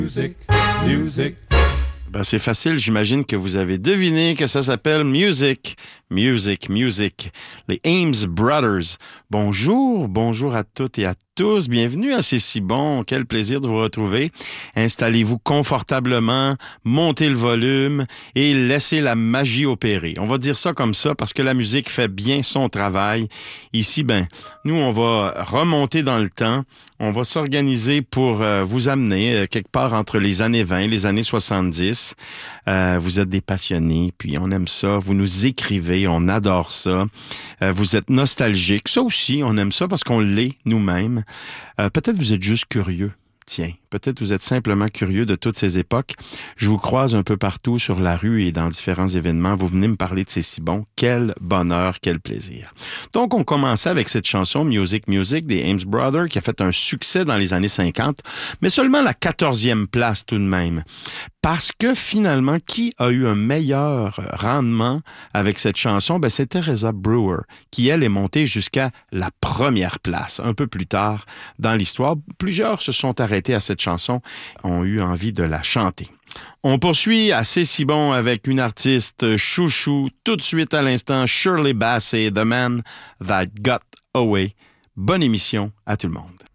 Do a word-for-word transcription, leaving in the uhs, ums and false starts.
Music, music. Ben, c'est facile, j'imagine que vous avez deviné que ça s'appelle Music, Music, Music. Les Ames Brothers. Bonjour, bonjour à toutes et à tous. Bienvenue à C'est si bon. Quel plaisir de vous retrouver. Installez-vous confortablement, montez le volume et laissez la magie opérer. On va dire ça comme ça parce que la musique fait bien son travail. Ici, ben, nous, on va remonter dans le temps. On va s'organiser pour euh, vous amener euh, quelque part entre les années vingt et les années soixante-dix. Euh, vous êtes des passionnés, puis on aime ça. Vous nous écrivez, on adore ça. Euh, vous êtes nostalgiques. Ça aussi, on aime ça parce qu'on l'est nous-mêmes. Euh, peut-être vous êtes juste curieux. Tiens, peut-être vous êtes simplement curieux de toutes ces époques. Je vous croise un peu partout sur la rue et dans différents événements. Vous venez me parler de C'est si bon. Quel bonheur, quel plaisir. Donc, on commençait avec cette chanson Music, Music des Ames Brothers qui a fait un succès dans les années cinquante, mais seulement la quatorzième place tout de même. Parce que finalement, qui a eu un meilleur rendement avec cette chanson? Ben, c'est Teresa Brewer, qui, elle, est montée jusqu'à la première place, un peu plus tard dans l'histoire. Plusieurs se sont arrêtés à cette chanson, ont eu envie de la chanter. On poursuit à C'est si bon avec une artiste chouchou, tout de suite à l'instant, Shirley Bassey, The Man That Got Away. Bonne émission à tout le monde.